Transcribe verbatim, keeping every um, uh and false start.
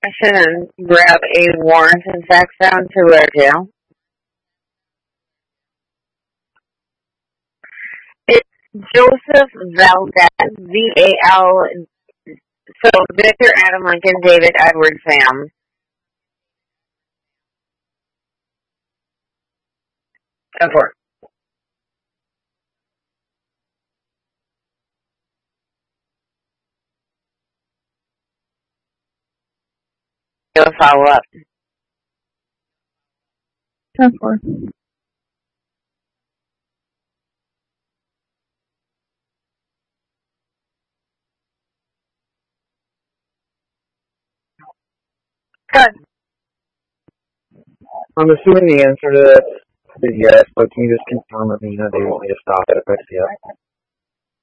Question and grab a warrant and fax down to our jail. It's Joseph Valdez, V A L, so Victor Adam Lincoln, David Edward Sam. Go for it. Go follow up. Go for it. Good. I'm assuming the answer to that is yes, but can you just confirm with me that they want me to stop at F X C S?